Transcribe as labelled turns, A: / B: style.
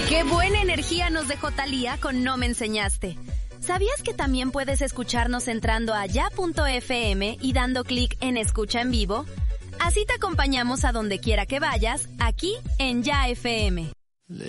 A: Qué buena energía nos dejó Thalía con No Me Enseñaste. ¿Sabías que también puedes escucharnos entrando a ya.fm y dando clic en Escucha en Vivo? Así te acompañamos a donde quiera que vayas, aquí en Ya FM.